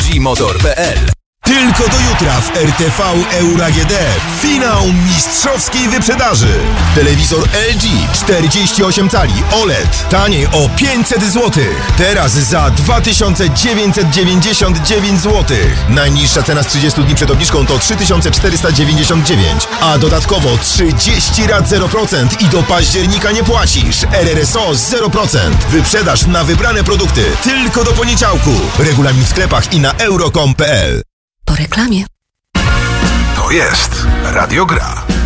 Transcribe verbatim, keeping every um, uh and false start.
G motor kropka p l. Tylko do jutra w R T V Euro A G D finał mistrzowskiej wyprzedaży. Telewizor L G czterdzieści osiem cali O L E D taniej o pięćset złotych. Teraz za dwa tysiące dziewięćset dziewięćdziesiąt dziewięć złotych. Najniższa cena z trzydziestu dni przed obniżką to trzy tysiące czterysta dziewięćdziesiąt dziewięć, a dodatkowo trzydzieści rat zero procent i do października nie płacisz. R R S O zero procent. Wyprzedaż na wybrane produkty tylko do poniedziałku. Regulamin w sklepach i na euro kropka com kropka p l. Po reklamie. To jest Radio Gra.